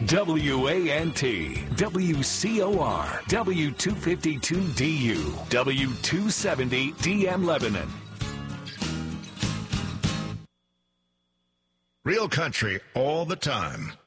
WANT, WCOR, W252DU, W270DM Lebanon. Real country all the time.